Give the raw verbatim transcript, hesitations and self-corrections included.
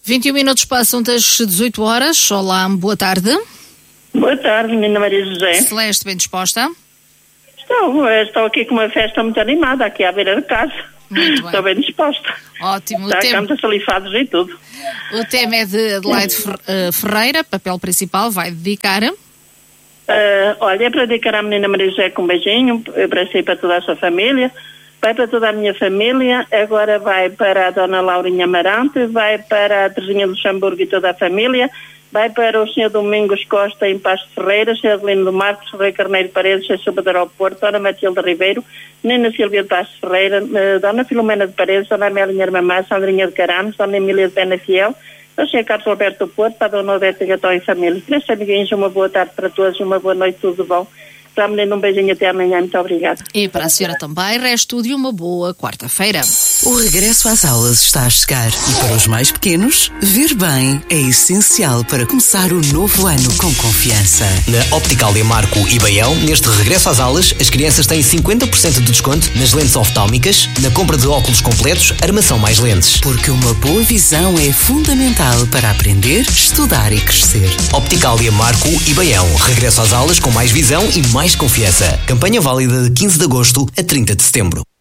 vinte e um minutos passam das dezoito horas. Olá, boa tarde. Boa tarde, menina Maria José. Celeste, bem disposta? Estou, estou aqui com uma festa muito animada, aqui à beira de casa. Muito bem. Estou bem disposta. Ótimo. Está O a tema, cantos alifados e tudo. o tema é de Adelaide Fer- eh, Ferreira, papel principal, vai dedicar. Uh, olha, é para dedicar à menina Maria José com um beijinho, para si e para toda a sua família, vai para toda a minha família, agora vai para a dona Laurinha Amarante, vai para a Terezinha Luxemburgo e toda a família, vai para o senhor Domingos Costa em Pasto Ferreira, senhor Adelino do Marcos, Rei Carneiro Paredes, senhor Salvador ao Porto, dona Matilde Ribeiro, menina Silvia de Pasto Ferreira, uh, dona Filomena de Paredes, dona Amélia Irmamá, Sandrinha de Carames, dona Emília de Pena Fiel, o senhor Carlos Alberto do Porto, para a dona Odete Gatão e família. Três amiguinhos, uma boa tarde para todos, uma boa noite, tudo bom. Para a menina, um beijinho até amanhã, muito obrigada. E para a senhora também, resto de uma boa quarta-feira. O regresso às aulas está a chegar e para os mais pequenos, ver bem é essencial para começar o novo ano com confiança. Na Optical Marco e Baião, neste regresso às aulas, as crianças têm cinquenta por cento de desconto nas lentes oftálmicas, na compra de óculos completos, armação mais lentes. Porque uma boa visão é fundamental para aprender, estudar e crescer. Optical Marco e Baião, regresso às aulas com mais visão e mais confiança. Campanha válida de quinze de agosto a trinta de setembro.